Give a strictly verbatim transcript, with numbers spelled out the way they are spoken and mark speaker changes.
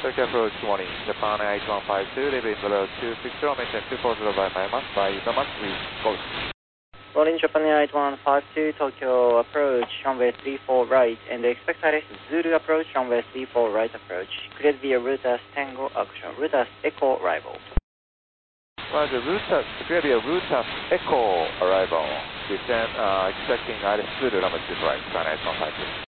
Speaker 1: Tokyo approach warning, Japan Air eight one five two, leaving below two six zero, maintain two four zero by Maimas, by Izamas, please go.
Speaker 2: Rolling Japan Air eight one five two, Tokyo approach, runway three four right, and expect direct Zulu approach, runway three four right approach. Cleared via route as Tango action, route as Echo arrival.
Speaker 1: Roger, route as, clear via route as Echo arrival. Descend, uh, expecting Iris Zulu, runway two right, Japan Air eight one five two.